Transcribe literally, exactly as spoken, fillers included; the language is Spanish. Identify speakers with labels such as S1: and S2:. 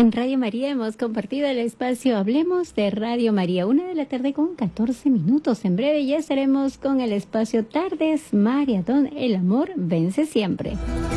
S1: En Radio María hemos compartido el espacio Hablemos de Radio María, una de la tarde con catorce minutos. En breve ya estaremos con el espacio Tardes María, donde el amor vence siempre.